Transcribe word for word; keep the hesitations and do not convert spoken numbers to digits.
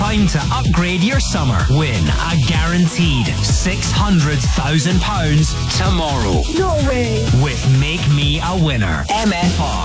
time to upgrade your summer. Win a guaranteed six hundred thousand pounds tomorrow. No way. With Make Me a Winner. M F R.